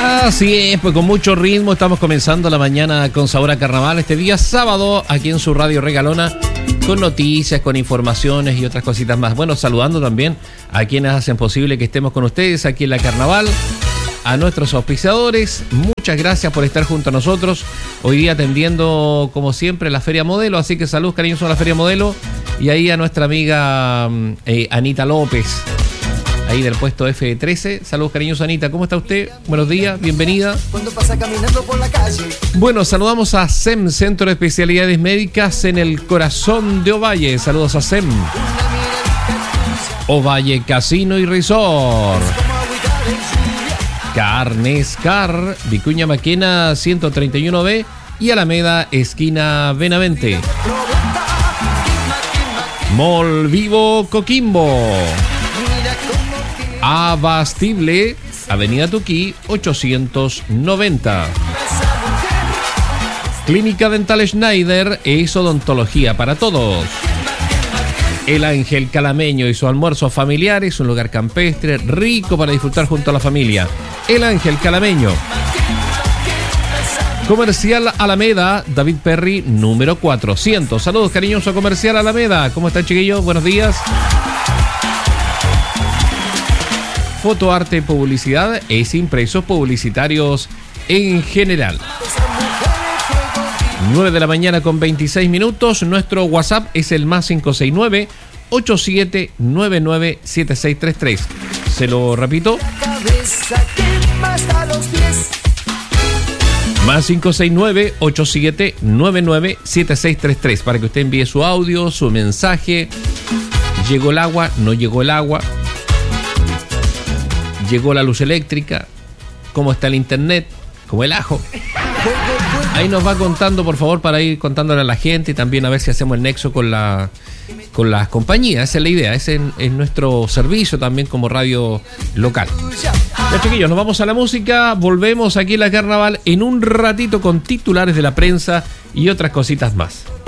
Así es, pues con mucho ritmo estamos comenzando la mañana con sabor a carnaval este día sábado aquí en su radio regalona, con noticias, con informaciones y otras cositas más. Bueno, saludando también a quienes hacen posible que estemos con ustedes aquí en la Carnaval, a nuestros auspiciadores. Muchas gracias por estar junto a nosotros hoy día atendiendo como siempre la Feria Modelo, así que saludos cariñosos a la Feria Modelo y ahí a nuestra amiga Anita López, ahí del puesto F13. Saludos cariñosos, Anita. ¿Cómo está usted? Buenos días, bienvenida. Cuando pasa caminando por la calle. Bueno, saludamos a SEM, Centro de Especialidades Médicas en el corazón de Ovalle. Saludos a SEM. Ovalle Casino y Resort. Carnes Car, Vicuña Maquena 131B y Alameda, esquina Benavente. Mall Vivo Coquimbo. Abastible, Avenida Tuquí 890. Clínica Dental Schneider es odontología para todos. El Ángel Calameño y su almuerzo familiar es un lugar campestre rico para disfrutar junto a la familia. El Ángel Calameño. Comercial Alameda, David Perry, número 400. Saludos cariñoso Comercial Alameda. ¿Cómo están, chiquillos? Buenos días. Fotoarte Publicidad es impresos publicitarios en general. 9 de la mañana con 26 minutos. Nuestro WhatsApp es el más 569-8799-7633. Se lo repito. Más 569-8799-7633 para que usted envíe su audio, su mensaje. ¿Llegó el agua? ¿No llegó el agua? ¿Llegó la luz eléctrica? ¿Cómo está el internet? Como el ajo. Ahí nos va contando, por favor, para ir contándole a la gente y también a ver si hacemos el nexo con las compañías. Esa es la idea, ese es nuestro servicio también como radio local. Ya, chiquillos, nos vamos a la música. Volvemos aquí en la Carnaval en un ratito con titulares de la prensa y otras cositas más.